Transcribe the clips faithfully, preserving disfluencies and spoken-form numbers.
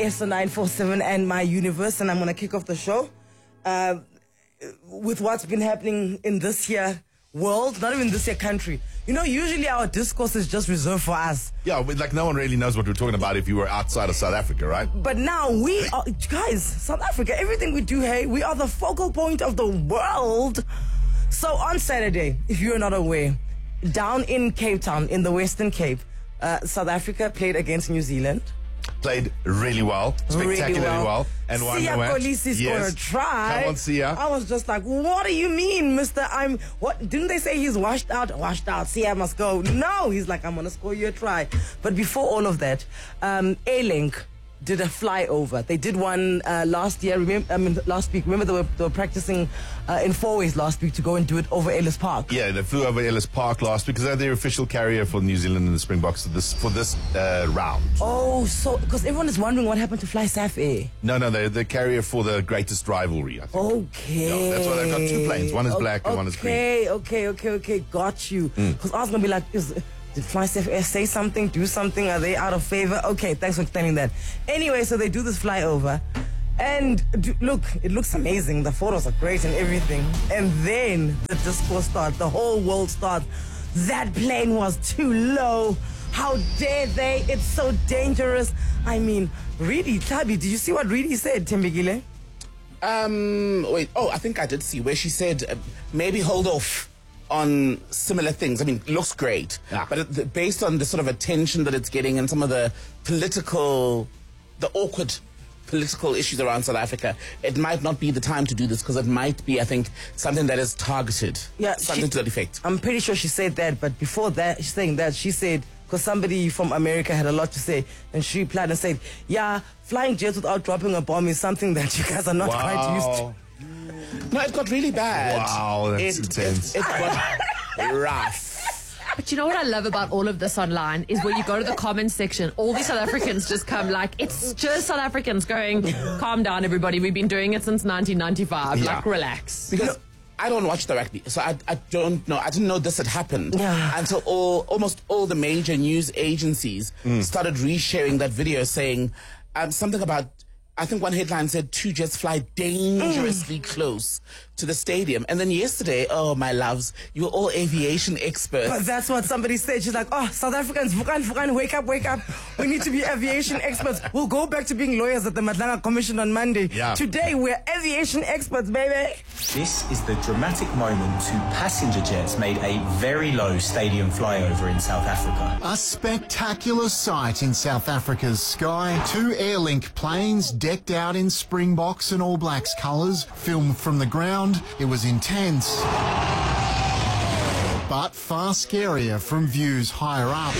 It's the nine four seven and My Universe, and I'm going to kick off the show uh, with what's been happening in this here world, not even this here country. You know, usually our discourse is just reserved for us. Yeah, like no one really knows what we're talking about if you were outside of South Africa, right? But now we are, guys, South Africa, everything we do, hey, we are the focal point of the world. So on Saturday, if you're not aware, down in Cape Town, in the Western Cape, uh, South Africa played against New Zealand. Played really well, spectacularly really well. well, and won Siya the match. Kolisi's Yes. gonna try. Come on, Siya. I was just like, what do you mean, Mister I'm what? Didn't they say he's washed out? Washed out. Siya must go. No, he's like, I'm gonna score you a try. But before all of that, um, A-Link did a flyover. They did one uh, last year. Remember, I mean, last week. Remember they were, they were practicing uh, in four ways last week to go and do it over Ellis Park. Yeah, they flew over Ellis Park last week because they're their official carrier for New Zealand and the Springboks for this for this uh, round. Oh, so because everyone is wondering what happened to Fly Saf Air. No, no, they're the carrier for the greatest rivalry, I think. Okay. Yeah, that's why they've got two planes. One is black and one is green. Okay, okay, okay, okay. Got you. Because I was going to be like, is, did Fly Saf Air say something, do something? Are they out of favor? Okay, thanks for explaining that. Anyway, so they do this flyover. And do, look, it looks amazing. The photos are great and everything. And then the discourse starts. The whole world starts. That plane was too low. How dare they? It's so dangerous. I mean, Reedy, Tabi, did you see what Reedy said, Thembekile? Um, wait, oh, I think I did see where she said uh, maybe hold off on similar things. I mean, looks great, Yeah. but it, based on the sort of attention that it's getting and some of the political, the awkward political issues around South Africa, it might not be the time to do this because it might be, I think, something that is targeted. Yeah, something she, to that effect. I'm pretty sure she said that, but before that, she's saying that, she said, because somebody from America had a lot to say, and she replied and said, yeah, flying jets without dropping a bomb is something that you guys are not Wow. quite used to. No, it got really bad. Wow, that's it, intense. It, it got rough. But you know what I love about all of this online is when you go to the comments section, all these South Africans just come like, it's just South Africans going, calm down everybody, we've been doing it since nineteen ninety-five, Yeah. like relax. Because I don't watch the rugby, so I, I don't know. I didn't know this had happened Yeah. until all almost all the major news agencies started resharing that video saying um, something about, I think one headline said two jets fly dangerously close to the stadium. And then yesterday, oh, my loves, you were all aviation experts. But that's what somebody said. She's like, oh, South Africans, Vukan, Vukan, wake up, wake up. We need to be aviation experts. We'll go back to being lawyers at the Madlanga Commission on Monday. Yeah. Today, we're aviation experts, baby. This is the dramatic moment two passenger jets made a very low stadium flyover in South Africa. A spectacular sight in South Africa's sky. Two Airlink planes decked out in Springboks and All Blacks colours, filmed from the ground. It was intense, but far scarier from views higher up.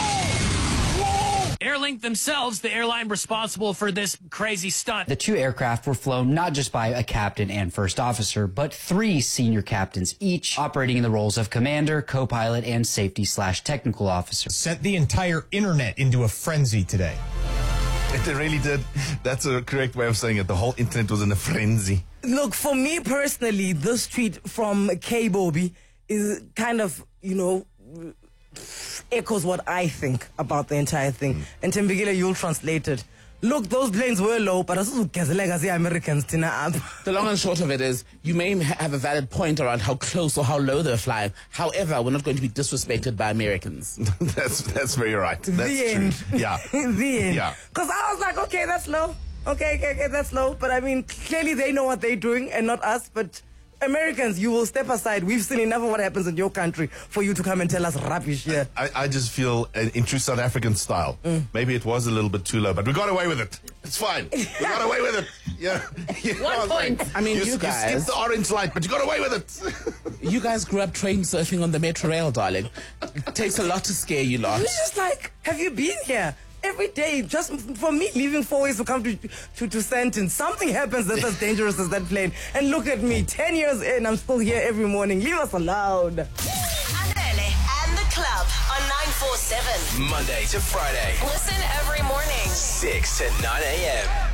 Airlink themselves, the airline responsible for this crazy stunt. The two aircraft were flown not just by a captain and first officer, but three senior captains, each operating in the roles of commander, co-pilot, and safety slash technical officer. Sent the entire internet into a frenzy today. It really did. That's a correct way of saying it. The whole internet was in a frenzy. Look, for me personally, this tweet from K Bobby is kind of, you know, echoes what I think about the entire thing. Mm. And Thembekile, you'll translate it. Look, those planes were low, but Americans tina up. The long and short of it is, you may have a valid point around how close or how low they're flying. However, we're not going to be disrespected by Americans. that's that's very right. That's the true. end. Yeah. The end. Yeah. Because I was like, okay, that's low. Okay, okay, okay, that's low. But I mean, clearly they know what they're doing and not us. But Americans, you will step aside. We've seen enough of what happens in your country for you to come and tell us rubbish here. I, I just feel uh, in true South African style. Mm. Maybe it was a little bit too low, but we got away with it. It's fine. We got away with it. Yeah. You know One point. Like, I mean, you, you guys... You skipped the orange light, but you got away with it. You guys grew up train surfing on the Metro Rail, darling. It takes a lot to scare you lot. It's just like, have you been here? Every day, just for me, leaving four ways to come to, to, to Sandton, something happens that's as dangerous as that plane. And look at me, ten years in, I'm still here every morning. Leave us alone. Andele and the club on nine four seven. Monday to Friday. Listen every morning. six to nine a.m.